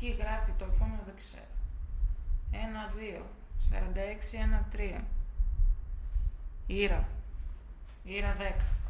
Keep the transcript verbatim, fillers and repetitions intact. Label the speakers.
Speaker 1: Τι γράφει το επόμενο δεν ξέρω. ένα δύο. σαράντα έξι ένα τρία. Ήρα. Ήρα δέκα.